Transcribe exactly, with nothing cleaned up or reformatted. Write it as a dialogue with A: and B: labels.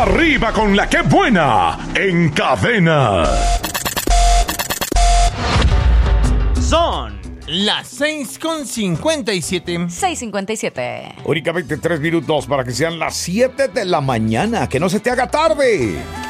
A: Arriba con la que buena en Cadena.
B: Son las seis con cincuenta y siete.
C: seis cincuenta y siete.
D: Únicamente tres minutos para que sean las siete de la mañana. Que no se te haga tarde.